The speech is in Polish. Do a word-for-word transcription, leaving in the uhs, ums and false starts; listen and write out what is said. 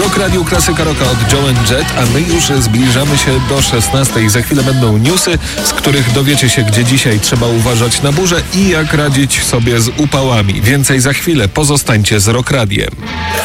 Rock Radio Klasyka Rocka od Joe and Jet, a my już zbliżamy się do szesnastej. Za chwilę będą newsy, z których dowiecie się, gdzie dzisiaj trzeba uważać na burzę i jak radzić sobie z upałami. Więcej za chwilę. Pozostańcie z Rock Radiem.